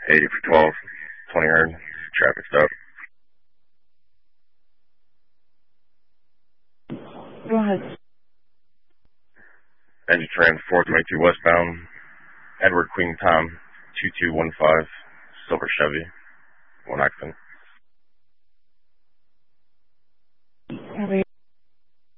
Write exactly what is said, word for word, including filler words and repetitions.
eighty for twelve, twenty earned, traffic stop. Go ahead. Engine trans four twenty-two westbound, Edward Queen Tom, two two one five, silver Chevy, one occupant.